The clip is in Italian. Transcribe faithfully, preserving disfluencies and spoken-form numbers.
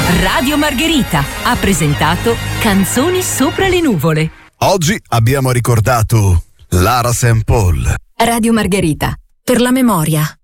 Radio Margherita ha presentato Canzoni sopra le nuvole. Oggi abbiamo ricordato Lara Saint Paul. Radio Margherita, per la memoria.